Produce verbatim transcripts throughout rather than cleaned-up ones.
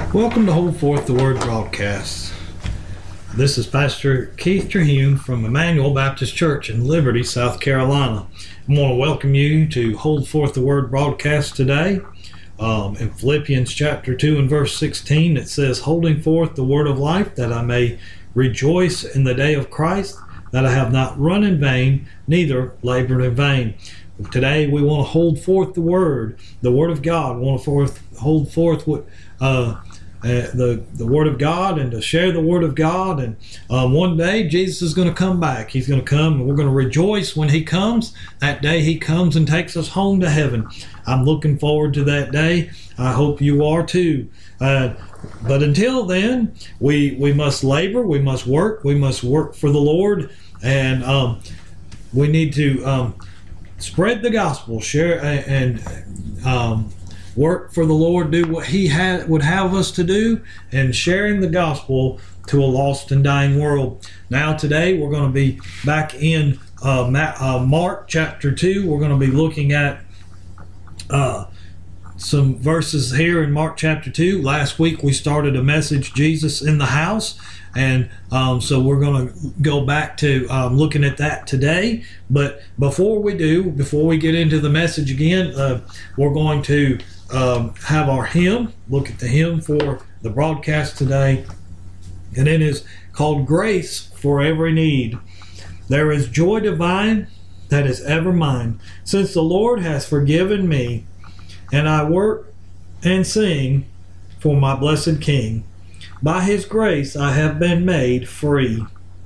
Welcome to Hold Forth the Word broadcast. This is Pastor Keith Terhune from Emmanuel Baptist Church in Liberty, South Carolina. I want to welcome you to Hold Forth the Word broadcast today. Um, in Philippians chapter two and verse sixteen, it says, "Holding forth the word of life, that I may rejoice in the day of Christ, that I have not run in vain, neither labored in vain." Today we want to hold forth the word, the word of God. We want to forth, hold forth what uh, Uh, the the Word of God, and to share the Word of God. And um, one day Jesus is going to come back. He's going to come, and we're going to rejoice when He comes. That day He comes and takes us home to heaven. I'm looking forward to that day. I hope you are too. Uh, but until then, we we must labor. We must work. We must work for the Lord, and um, we need to um, spread the gospel, share, and um, work for the Lord, do what He had, would have us to do, and sharing the gospel to a lost and dying world. Now today we're going to be back in uh, uh, Mark chapter two. We're going to be looking at uh, some verses here in Mark chapter two. Last week we started a message, Jesus in the House, and um, so we're going to go back to um, looking at that today. But before we do, before we get into the message again, uh, we're going to Um, have our hymn, look at the hymn for the broadcast today, and it is called "Grace for Every Need." "There is joy divine that is ever mine, since the Lord has forgiven me, and I work and sing for my blessed King. By His grace I have been made free.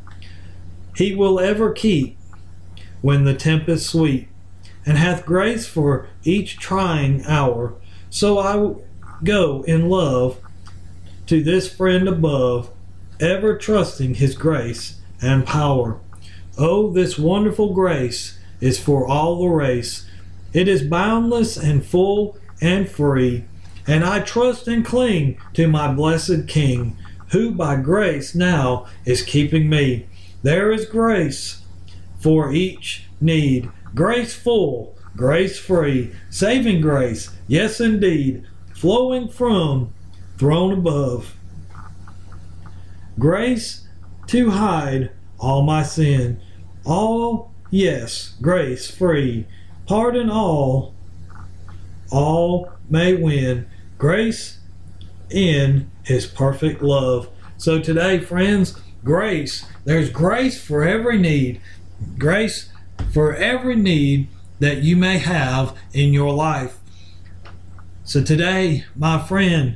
He will ever keep when the tempest sweep, and hath grace for each trying hour. So I go in love to this friend above, ever trusting His grace and power. Oh, this wonderful grace is for all the race. It is boundless and full and free, and I trust and cling to my blessed King, who by grace now is keeping me. There is grace for each need, grace full, grace free, saving grace, yes indeed, flowing from throne above. Grace to hide all my sin, all, yes, grace free, pardon all, all may win, grace in His perfect love." So today, friends, grace, there's grace for every need, grace for every need that you may have in your life. So today, my friend,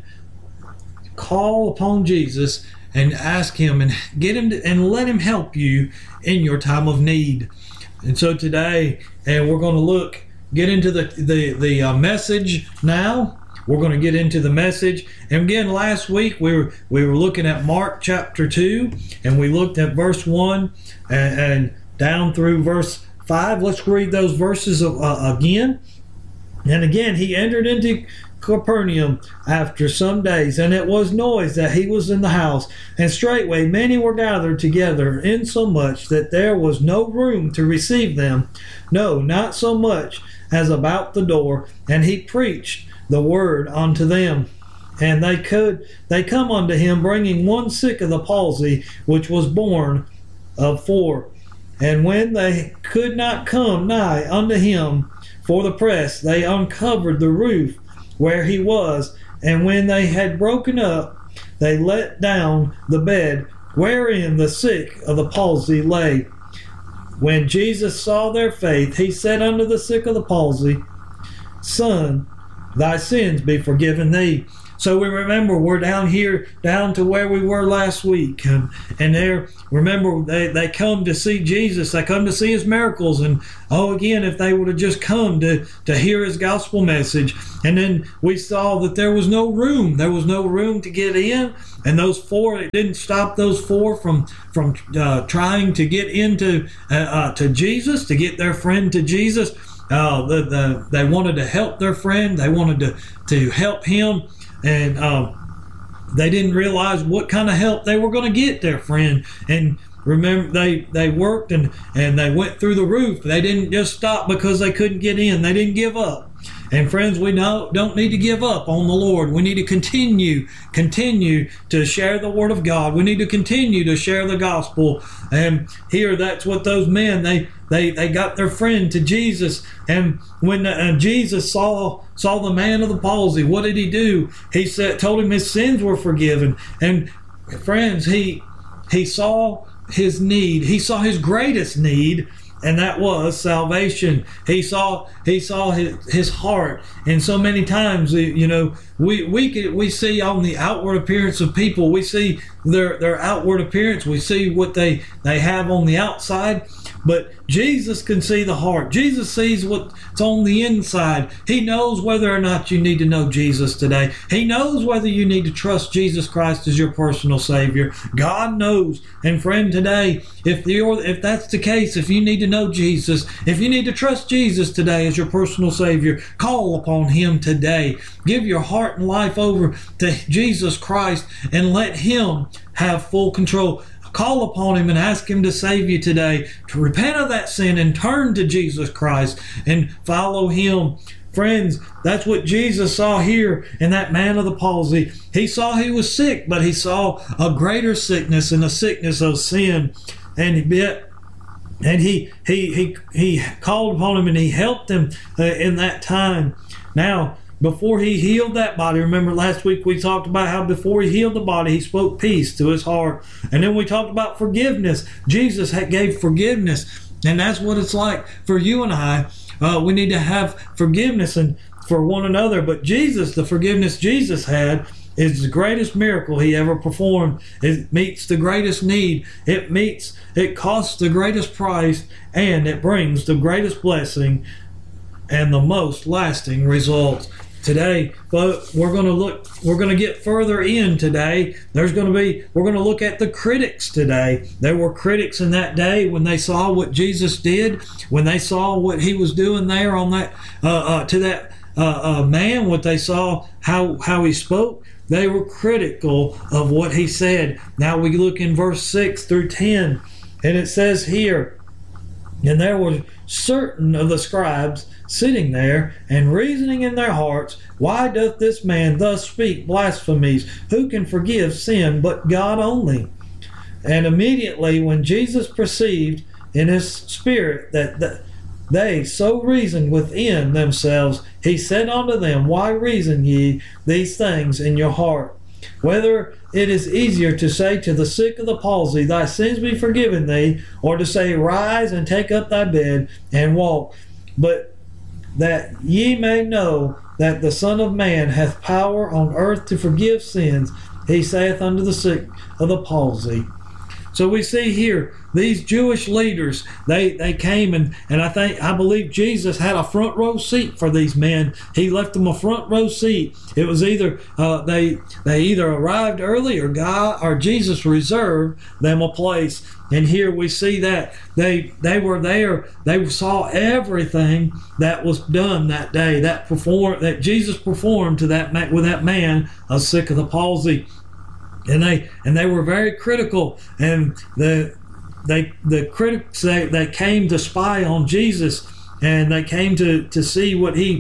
call upon Jesus and ask Him and get Him to, and let Him help you in your time of need. And so today, and we're going to look, get into the the the uh, message now. We're going to get into the message. And again, last week we were we were looking at Mark chapter two, and we looked at verse one and, and down through verse five. Let's read those verses uh, again. "And again he entered into Capernaum after some days, and it was noise that He was in the house. And straightway many were gathered together, insomuch that there was no room to receive them, no, not so much as about the door. And He preached the word unto them. And they could they come unto Him, bringing one sick of the palsy, which was born of four. And when they could not come nigh unto Him for the press, they uncovered the roof where He was. And when they had broken up, they let down the bed wherein the sick of the palsy lay. When Jesus saw their faith, He said unto the sick of the palsy, Son, thy sins be forgiven thee." So we remember we're down here, down to where we were last week. And, and there, remember, they, they come to see Jesus. They come to see His miracles. And, oh, again, if they would have just come to, to hear His gospel message. And then we saw that there was no room. There was no room to get in. And those four, it didn't stop those four from, from uh, trying to get into uh, uh, to Jesus, to get their friend to Jesus. Uh, the, the, they wanted to help their friend. They wanted to, to help him. And um, they didn't realize what kind of help they were going to get their friend. And remember, they, they worked and, and they went through the roof. They didn't just stop because they couldn't get in. They didn't give up. And friends, we know, don't need to give up on the Lord. We need to continue, continue to share the Word of God. We need to continue to share the gospel. And here, that's what those men, they they they got their friend to Jesus. And when uh, Jesus saw saw the man of the palsy, what did he do? He said, told him his sins were forgiven. And friends, he he saw his need. He saw his greatest need, and that was salvation. He saw he saw his, his heart. And so many times, you know, we we could, we see on the outward appearance of people, we see their their outward appearance, we see what they they have on the outside, but Jesus can see the heart. Jesus sees what's on the inside. He knows whether or not you need to know Jesus today. He knows whether you need to trust Jesus Christ as your personal Savior. God knows. And friend, today, if you're, if that's the case, if you need to know Jesus, if you need to trust Jesus today as your personal Savior, call upon Him today. Give your heart and life over to Jesus Christ and let Him have full control. Call upon Him and ask Him to save you today, to repent of that sin and turn to Jesus Christ and follow Him. Friends, that's what Jesus saw here in that man of the palsy. He saw he was sick, but he saw a greater sickness, and a sickness of sin. And he and he he he he called upon Him and He helped him uh, in that time. Now, before He healed that body, remember last week we talked about how before He healed the body, He spoke peace to his heart. And then we talked about forgiveness. Jesus gave forgiveness. And that's what it's like for you and I. Uh, we need to have forgiveness and for one another. But Jesus, the forgiveness Jesus had, is the greatest miracle He ever performed. It meets the greatest need. It meets, it costs the greatest price, and it brings the greatest blessing and the most lasting results. Today, but we're going to look, we're going to get further in today. There's going to be, we're going to look at the critics today. There were critics in that day when they saw what Jesus did, when they saw what He was doing there on that, uh, uh, to that uh, uh, man, what they saw, how, how He spoke. They were critical of what He said. Now we look in verse six through ten, and it says here, and there were certain of the scribes sitting there and reasoning in their hearts, why doth this man thus speak blasphemies? Who can forgive sin but God only? And immediately when Jesus perceived in His spirit that the, they so reasoned within themselves, He said unto them, why reason ye these things in your heart? Whether it is easier to say to the sick of the palsy, thy sins be forgiven thee, or to say, rise and take up thy bed and walk. But that ye may know that the Son of Man hath power on earth to forgive sins, He saith unto the sick of the palsy. So we see here, these Jewish leaders, they, they came and, and I think, I believe Jesus had a front row seat for these men. He left them a front row seat. It was either, uh, they they either arrived early or God or Jesus reserved them a place. And here we see that they they were there. They saw everything that was done that day, that perform that Jesus performed to that man, with that man uh, sick of the palsy. And they and they were very critical, and the they the critics they, they came to spy on Jesus, and they came to, to see what he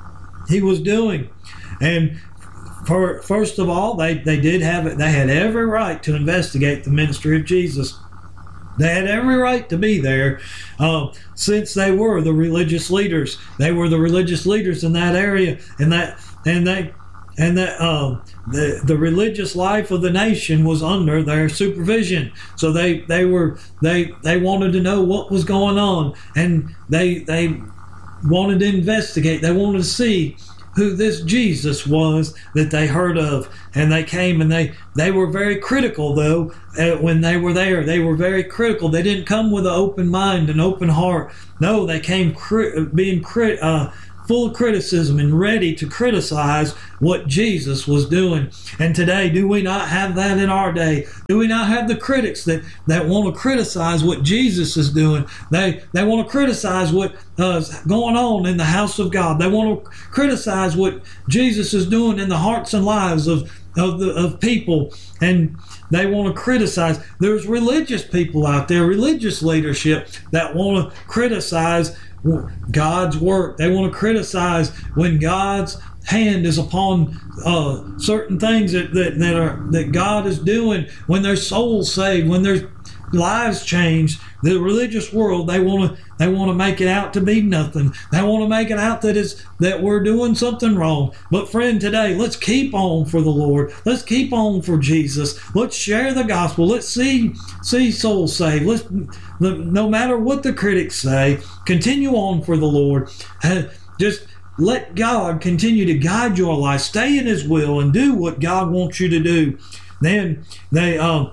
he was doing. And for first of all, they, they did have it. They had every right to investigate the ministry of Jesus. They had every right to be there, uh, since they were the religious leaders. They were the religious leaders in that area, and that and they. And that uh, the the religious life of the nation was under their supervision. So they they were they they wanted to know what was going on, and they they wanted to investigate. They wanted to see who this Jesus was that they heard of, and they came and they they were very critical though. Uh, when they were there, they were very critical. They didn't come with an open mind and open heart. No, they came cri- being crit. Uh, full of criticism and ready to criticize what Jesus was doing. And today, do we not have that in our day? Do we not have the critics that, that want to criticize what Jesus is doing? They they want to criticize what uh, is going on in the house of God. They want to criticize what Jesus is doing in the hearts and lives of, of, the, of people. And they want to criticize. There's religious people out there, religious leadership, that want to criticize God's work. They want to criticize when God's hand is upon uh, certain things that, that, that are that God is doing, when their souls saved, when their lives changed. The religious world, they want to they want to make it out to be nothing. They want to make it out that it's that we're doing something wrong. But friend, today, let's keep on for the Lord. Let's keep on for Jesus. Let's share the gospel. Let's see see souls saved. Let's no matter what the critics say, continue on for the Lord. Just let God continue to guide your life. Stay in His will and do what God wants you to do. Then they um.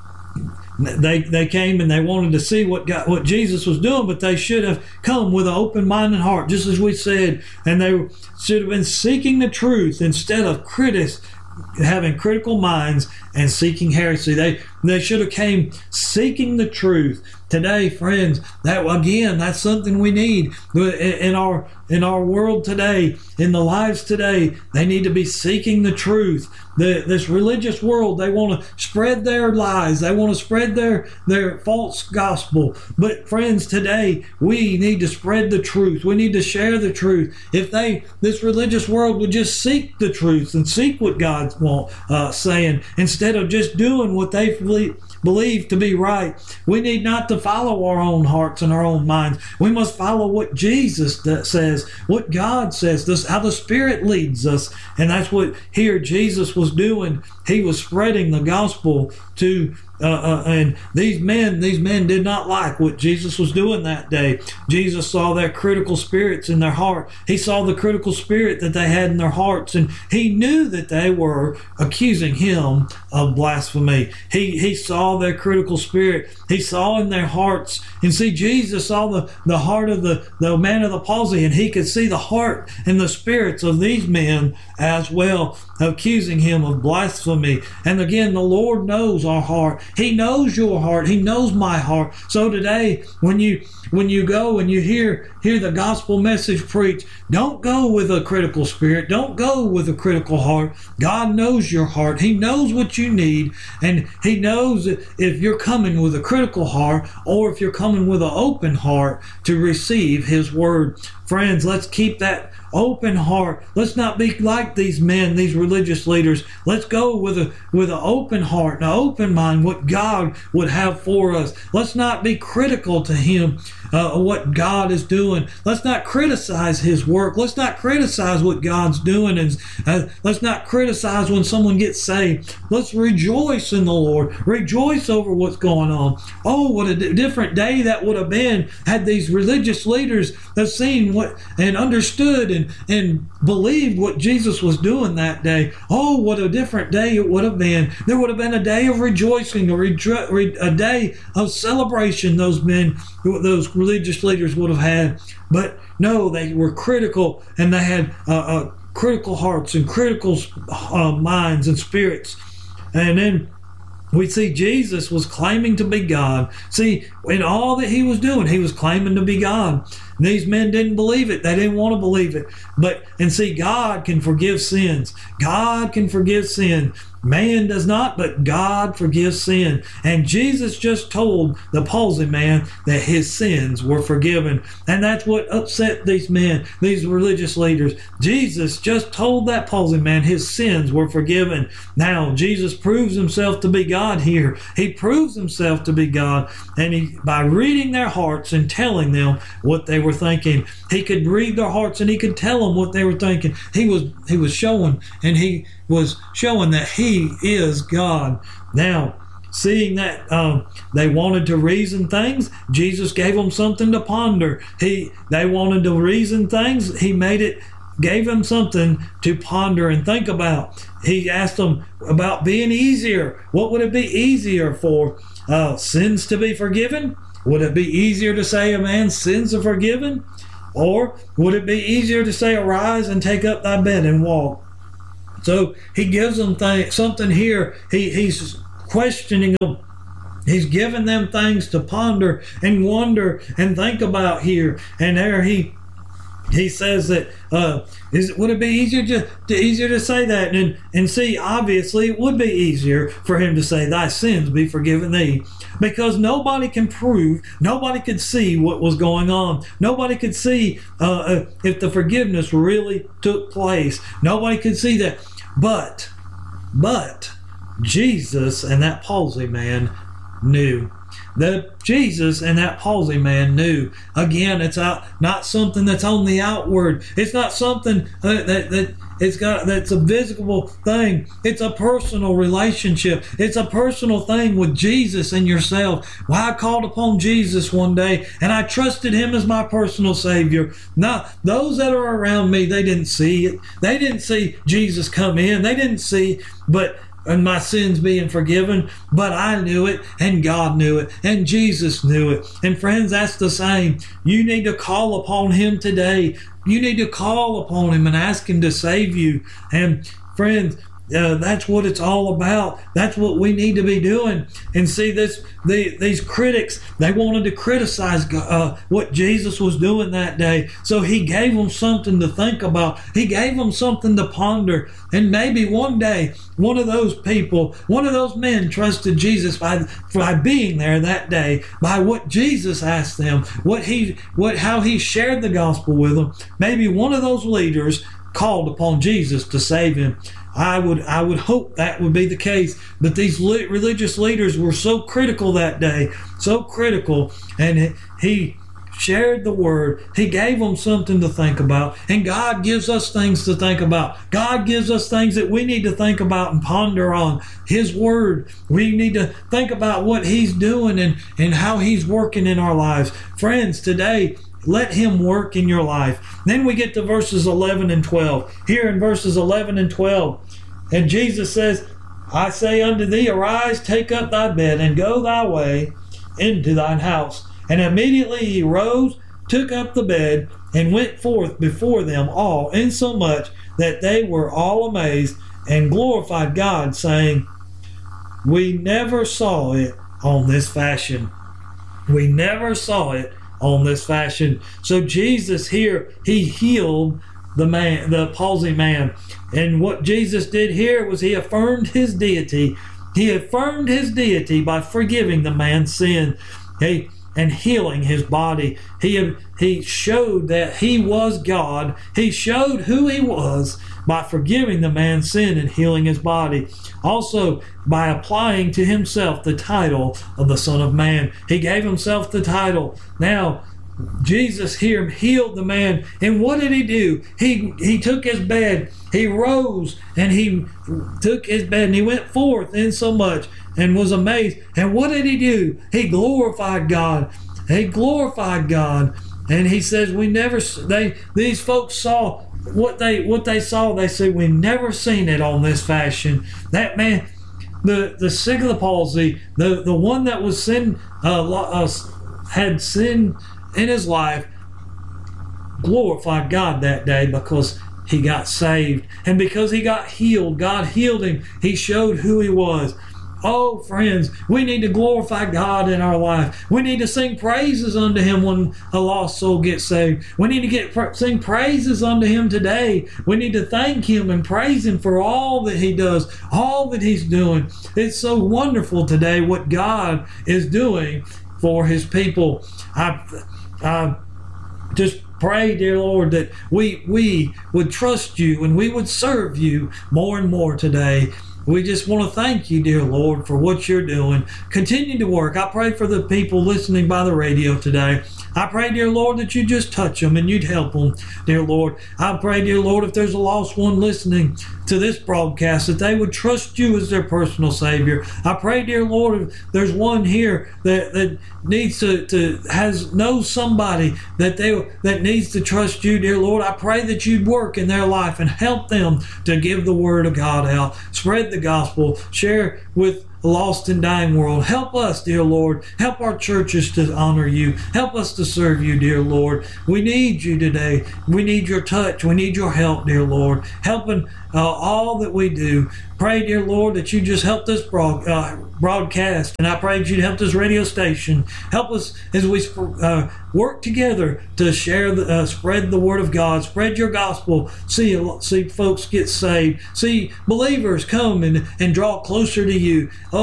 They they came and they wanted to see what God, what Jesus was doing, but they should have come with an open mind and heart, just as we said, and they should have been seeking the truth instead of critics having critical minds and seeking heresy. They they should have came seeking the truth. Today, friends, that again, that's something we need in our in our world today, in the lives today. They need to be seeking the truth. The, this religious world, they want to spread their lies. They want to spread their their false gospel. But friends, today we need to spread the truth. We need to share the truth. If they, this religious world, would just seek the truth and seek what God's want, uh, saying, instead of just doing what they believe. believe to be right. We need not to follow our own hearts and our own minds. We must follow what Jesus says, what God says, this, how the Spirit leads us. And that's what here Jesus was doing. He was spreading the gospel to uh, uh, and these men, these men did not like what Jesus was doing that day. Jesus saw their critical spirits in their heart. He saw the critical spirit that they had in their hearts, and he knew that they were accusing him of blasphemy. He he saw their critical spirit. He saw in their hearts. And see, Jesus saw the, the heart of the, the man of the palsy, and he could see the heart and the spirits of these men as well, accusing him of blasphemy. And again, the Lord knows our heart. He knows your heart. He knows my heart. So today, when you when you go and you hear hear the gospel message preached, don't go with a critical spirit. Don't go with a critical heart. God knows your heart. He knows what you need, and He knows if you're coming with a critical heart or if you're coming with an open heart to receive His word. Friends, let's keep that open heart. Let's not be like these men, these religious leaders. Let's go with a with an open heart and an open mind, what God would have for us. Let's not be critical to Him, uh, what God is doing. Let's not criticize His work. Let's not criticize what God's doing, and uh, let's not criticize when someone gets saved. Let's rejoice in the Lord. Rejoice over what's going on. Oh, what a d- different day that would have been had these religious leaders have seen what and understood and and believed what Jesus was doing that day. Oh, what a different day it would have been. There would have been a day of rejoicing, a, re- a day of celebration those men, those religious leaders would have had. But no, they were critical, and they had uh, uh, critical hearts and critical uh, minds and spirits. And then we see Jesus was claiming to be God. See, in all that He was doing, He was claiming to be God. And these men didn't believe it. They didn't want to believe it. But, and see, God can forgive sins. God can forgive sin. Man does not, but God forgives sin. And Jesus just told the palsy man that his sins were forgiven. And that's what upset these men, these religious leaders. Jesus just told that palsy man his sins were forgiven. Now, Jesus proves Himself to be God here. He proves Himself to be God. And he, by reading their hearts and telling them what they were thinking, He could read their hearts and He could tell them what they were thinking. He was, he was showing, and He was showing that He is God. Now, seeing that um, they wanted to reason things, Jesus gave them something to ponder. He they wanted to reason things. He made it, gave them something to ponder and think about. He asked them about being easier. What would it be easier for? Uh, sins to be forgiven? Would it be easier to say a man's sins are forgiven? Or would it be easier to say, arise and take up thy bed and walk? So He gives them th- something here. He, he's questioning them. He's giving them things to ponder and wonder and think about here. And there He he says that uh, is would it be easier to, to easier to say that and and see? Obviously, it would be easier for him to say, "Thy sins be forgiven thee," because nobody can prove, nobody could see what was going on. Nobody could see uh, if the forgiveness really took place. Nobody could see that, but but Jesus and that palsy man knew. That Jesus and that palsy man knew. Again, it's out, not something that's on the outward. It's not something uh, that that it's got that's a visible thing. It's a personal relationship. It's a personal thing with Jesus and yourself. Well, I called upon Jesus one day and I trusted him as my personal Savior. Now, those that are around me, they didn't see it. They didn't see Jesus come in. They didn't see, but and my sins being forgiven, but I knew it, and God knew it, and Jesus knew it. And friends, that's the same. You need to call upon him today. You need to call upon him and ask him to save you. And friends, Uh, that's what it's all about. That's what we need to be doing. And see, this the, these critics, they wanted to criticize uh, what Jesus was doing that day. So he gave them something to think about. He gave them something to ponder. And maybe one day, one of those people, one of those men trusted Jesus by by being there that day, by what Jesus asked them, what he, what how he shared the gospel with them. Maybe one of those leaders called upon Jesus to save him. I would I would hope that would be the case. But these le- religious leaders were so critical that day, so critical, and he shared the word. He gave them something to think about, and God gives us things to think about. God gives us things that we need to think about and ponder on. His word. We need to think about what he's doing and, and how he's working in our lives. Friends, today, let him work in your life. Then we get to verses eleven and twelve. Here in verses eleven and twelve, and Jesus says, I say unto thee, arise, take up thy bed, and go thy way into thine house. And immediately he rose, took up the bed, and went forth before them all, insomuch that they were all amazed, and glorified God, saying, we never saw it on this fashion. We never saw it on this fashion. So Jesus here, he healed the man, the palsy man. And what Jesus did here was he affirmed his deity. He affirmed his deity by forgiving the man's sin. He and healing his body. He he showed that he was God. He showed who he was by forgiving the man's sin and healing his body. Also, by applying to himself the title of the Son of Man. He gave himself the title. Now, Jesus here healed the man. And what did he do? He he took his bed. He rose and he took his bed and he went forth insomuch and was amazed. And what did he do? He glorified God. He glorified God. And he says, we never, they, these folks saw what they, what they saw. They said, we never seen it on this fashion. That man, the, the sick of the palsy, the, the one that was sin, uh, uh, had sin in his life, glorified God that day because he got saved. And because he got healed, God healed him. He showed who he was. Oh, friends, we need to glorify God in our life. We need to sing praises unto him when a lost soul gets saved. We need to get sing praises unto him today. We need to thank him and praise him for all that he does, all that he's doing. It's so wonderful today what God is doing for his people. I, I just pray, dear Lord, that we we would trust you and we would serve you more and more today. We just want to thank you, dear Lord, for what you're doing. Continue to work. I pray for the people listening by the radio today. I pray, dear Lord, that you just touch them and you'd help them, dear Lord. I pray, dear Lord, if there's a lost one listening to this broadcast, that they would trust you as their personal Savior. I pray, dear Lord, if there's one here that, that needs to, to has knows somebody that they that needs to trust you, dear Lord, I pray that you'd work in their life and help them to give the word of God out. Spread the gospel. Share with a lost and dying world. Help us, dear Lord. Help our churches to honor you. Help us to serve you, dear Lord. We need you today. We need your touch. We need your help, dear Lord. Helping uh, all that we do. pray, dear Lord, that you just help this broad, uh, broadcast. And I pray that you'd help this radio station. Help us as we uh, work together to share, the, uh, spread the word of God, spread your gospel, see, see folks get saved, see believers come and, and draw closer to you. Oh,